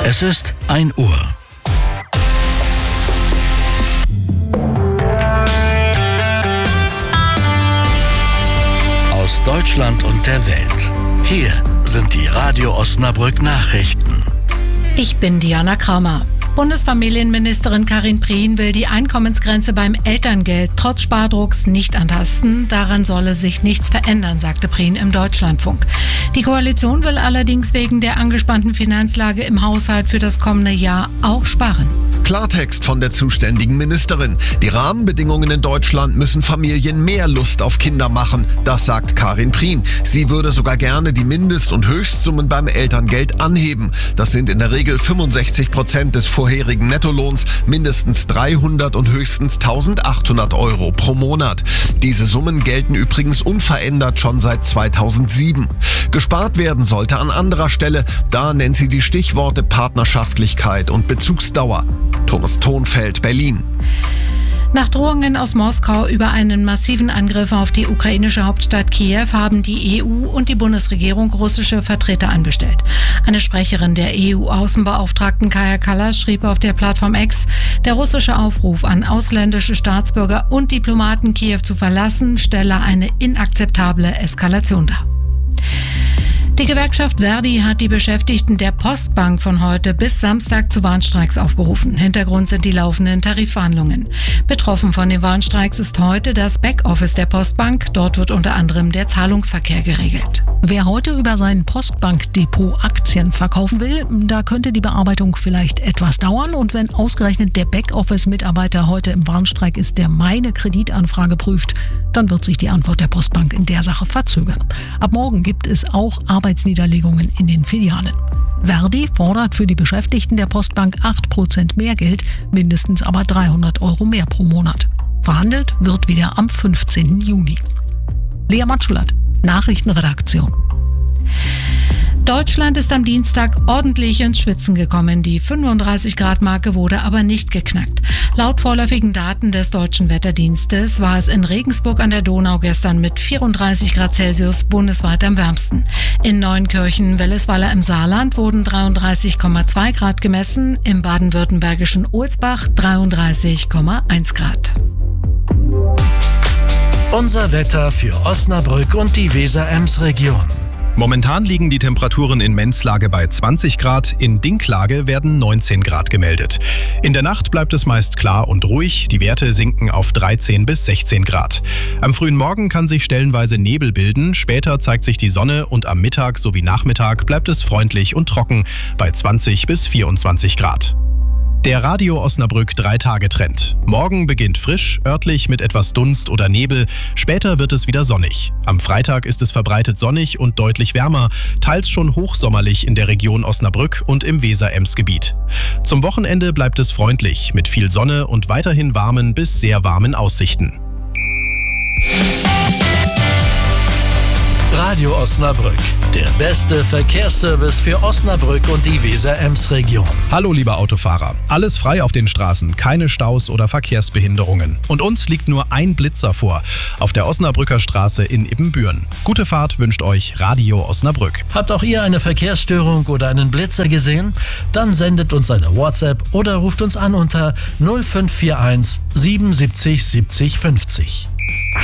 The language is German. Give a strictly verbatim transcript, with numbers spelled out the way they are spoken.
Es ist ein Uhr. Aus Deutschland und der Welt. Hier sind die Radio Osnabrück Nachrichten. Ich bin Diana Kramer. Bundesfamilienministerin Karin Prien will die Einkommensgrenze beim Elterngeld trotz Spardrucks nicht antasten. Daran solle sich nichts verändern, sagte Prien im Deutschlandfunk. Die Koalition will allerdings wegen der angespannten Finanzlage im Haushalt für das kommende Jahr auch sparen. Klartext von der zuständigen Ministerin. Die Rahmenbedingungen in Deutschland müssen Familien mehr Lust auf Kinder machen. Das sagt Karin Prien. Sie würde sogar gerne die Mindest- und Höchstsummen beim Elterngeld anheben. Das sind in der Regel fünfundsechzig Prozent des vorherigen Nettolohns, mindestens dreihundert und höchstens eintausendachthundert Euro pro Monat. Diese Summen gelten übrigens unverändert schon seit zweitausendsieben. Gespart werden sollte an anderer Stelle. Da nennt sie die Stichworte Partnerschaftlichkeit und Bezugsdauer. Thomas Thonfeld, Berlin. Nach Drohungen aus Moskau über einen massiven Angriff auf die ukrainische Hauptstadt Kiew haben die E U und die Bundesregierung russische Vertreter anbestellt. Eine Sprecherin der E U-Außenbeauftragten Kaja Kallas schrieb auf der Plattform X, der russische Aufruf an ausländische Staatsbürger und Diplomaten, Kiew zu verlassen, stelle eine inakzeptable Eskalation dar. Die Gewerkschaft Verdi hat die Beschäftigten der Postbank von heute bis Samstag zu Warnstreiks aufgerufen. Hintergrund sind die laufenden Tarifverhandlungen. Betroffen von den Warnstreiks ist heute das Backoffice der Postbank. Dort wird unter anderem der Zahlungsverkehr geregelt. Wer heute über sein Postbankdepot Aktien verkaufen will, da könnte die Bearbeitung vielleicht etwas dauern. Und wenn ausgerechnet der Backoffice-Mitarbeiter heute im Warnstreik ist, der meine Kreditanfrage prüft, dann wird sich die Antwort der Postbank in der Sache verzögern. Ab morgen gibt es auch Arbeitsniederlegungen in den Filialen. Verdi fordert für die Beschäftigten der Postbank acht Prozent mehr Geld, mindestens aber dreihundert Euro mehr pro Monat. Verhandelt wird wieder am fünfzehnten Juni. Lea Matschullat, Nachrichtenredaktion. Deutschland ist am Dienstag ordentlich ins Schwitzen gekommen. Die fünfunddreißig Grad Marke wurde aber nicht geknackt. Laut vorläufigen Daten des Deutschen Wetterdienstes war es in Regensburg an der Donau gestern mit vierunddreißig Grad Celsius bundesweit am wärmsten. In Neunkirchen, Wellesweiler im Saarland wurden dreiunddreißig Komma zwei Grad gemessen, im baden-württembergischen Ohlsbach dreiunddreißig Komma eins Grad. Unser Wetter für Osnabrück und die Weser-Ems-Region. Momentan liegen die Temperaturen in Menzlage bei zwanzig Grad, in Dinklage werden neunzehn Grad gemeldet. In der Nacht bleibt es meist klar und ruhig, die Werte sinken auf dreizehn bis sechzehn Grad. Am frühen Morgen kann sich stellenweise Nebel bilden, später zeigt sich die Sonne und am Mittag sowie Nachmittag bleibt es freundlich und trocken bei zwanzig bis vierundzwanzig Grad. Der Radio Osnabrück drei-Tage-Trend. Morgen beginnt frisch, örtlich mit etwas Dunst oder Nebel. Später wird es wieder sonnig. Am Freitag ist es verbreitet sonnig und deutlich wärmer, teils schon hochsommerlich in der Region Osnabrück und im Weser-Ems-Gebiet. Zum Wochenende bleibt es freundlich, mit viel Sonne und weiterhin warmen bis sehr warmen Aussichten. Radio Osnabrück, der beste Verkehrsservice für Osnabrück und die Weser-Ems-Region. Hallo lieber Autofahrer, alles frei auf den Straßen, keine Staus oder Verkehrsbehinderungen. Und uns liegt nur ein Blitzer vor, auf der Osnabrücker Straße in Ibbenbüren. Gute Fahrt wünscht euch Radio Osnabrück. Habt auch ihr eine Verkehrsstörung oder einen Blitzer gesehen? Dann sendet uns eine WhatsApp oder ruft uns an unter null fünf vier eins siebenundsiebzig siebzig fünfzig.